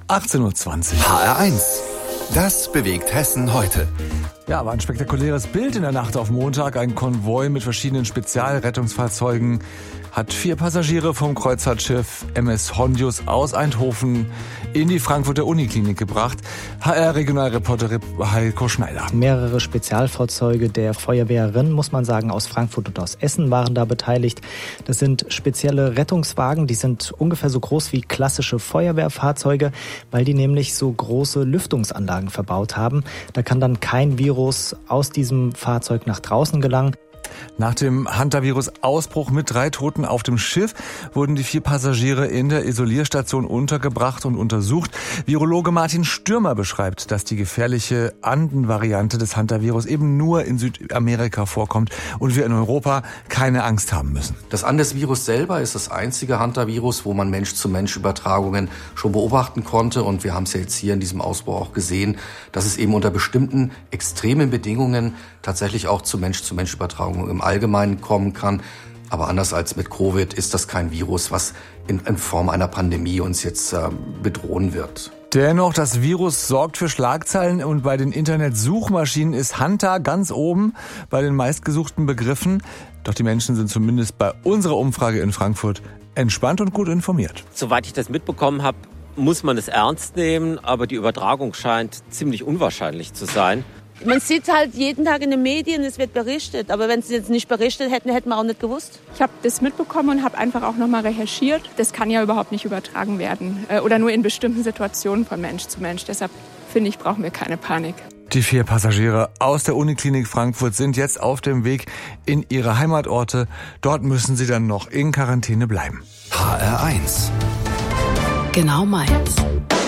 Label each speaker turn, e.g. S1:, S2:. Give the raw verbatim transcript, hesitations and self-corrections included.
S1: achtzehn Uhr zwanzig.
S2: H R eins. Das bewegt Hessen heute.
S1: Ja, war ein spektakuläres Bild in der Nacht auf Montag. Ein Konvoi mit verschiedenen Spezialrettungsfahrzeugen hat vier Passagiere vom Kreuzfahrtschiff M S Hondius aus Eindhoven in die Frankfurter Uniklinik gebracht. H R-Regionalreporter Heiko Schneider.
S3: Mehrere Spezialfahrzeuge der Feuerwehrerin, muss man sagen, aus Frankfurt und aus Essen waren da beteiligt. Das sind spezielle Rettungswagen, die sind ungefähr so groß wie klassische Feuerwehrfahrzeuge, weil die nämlich so große Lüftungsanlagen verbaut haben. Da kann dann kein Virus aus diesem Fahrzeug nach draußen gelangen.
S1: Nach dem Hantavirus-Ausbruch mit drei Toten auf dem Schiff wurden die vier Passagiere in der Isolierstation untergebracht und untersucht. Virologe Martin Stürmer beschreibt, dass die gefährliche Anden-Variante des Hantavirus eben nur in Südamerika vorkommt und wir in Europa keine Angst haben müssen.
S4: Das Andes-Virus selber ist das einzige Hantavirus, wo man Mensch-zu-Mensch-Übertragungen schon beobachten konnte. Und wir haben es ja jetzt hier in diesem Ausbruch auch gesehen, dass es eben unter bestimmten extremen Bedingungen tatsächlich auch zu Mensch-zu-Mensch-Übertragungen im Allgemeinen kommen kann. Aber anders als mit Covid ist das kein Virus, was in, in Form einer Pandemie uns jetzt äh, bedrohen wird.
S1: Dennoch, das Virus sorgt für Schlagzeilen und bei den Internetsuchmaschinen ist Hanta ganz oben bei den meistgesuchten Begriffen. Doch die Menschen sind zumindest bei unserer Umfrage in Frankfurt entspannt und gut informiert.
S5: Soweit ich das mitbekommen habe, muss man es ernst nehmen, aber die Übertragung scheint ziemlich unwahrscheinlich zu sein.
S6: Man sieht halt jeden Tag in den Medien, es wird berichtet. Aber wenn sie jetzt nicht berichtet hätten, hätten wir auch nicht gewusst.
S7: Ich habe das mitbekommen und habe einfach auch nochmal recherchiert. Das kann ja überhaupt nicht übertragen werden. Oder nur in bestimmten Situationen von Mensch zu Mensch. Deshalb finde ich, brauchen wir keine Panik.
S1: Die vier Passagiere aus der Uniklinik Frankfurt sind jetzt auf dem Weg in ihre Heimatorte. Dort müssen sie dann noch in Quarantäne bleiben.
S2: H R eins.
S8: Genau meins.